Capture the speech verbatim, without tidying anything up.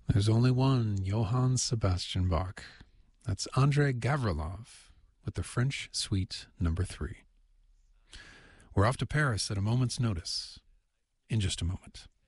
There's only one Johann Sebastian Bach. That's Andrei Gavrilov with the French Suite Number Three. We're off to Paris at a moment's notice in just a moment.